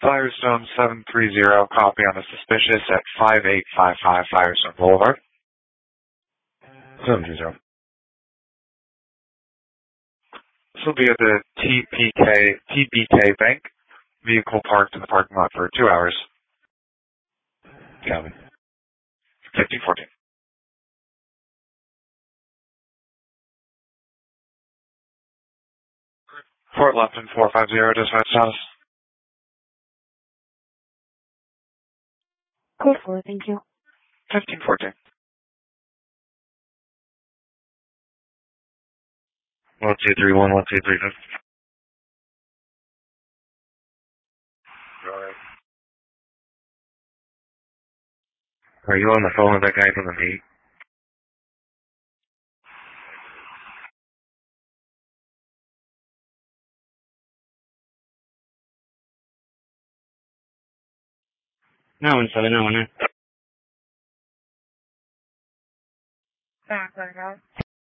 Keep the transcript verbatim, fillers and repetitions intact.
Firestone seven three zero, copy on the suspicious at five eight five five Firestone Boulevard. seven three zero. This will be at the T P K, T B K Bank. Vehicle parked in the parking lot for two hours. Copy. fifteen fourteen. Fort Lupton four five zero, dispatch status. Go for it, thank you. fifteen fourteen. one two three one, one two three five. Alright. Are you on the phone with that guy from the meet? No, one seven, no one. Back,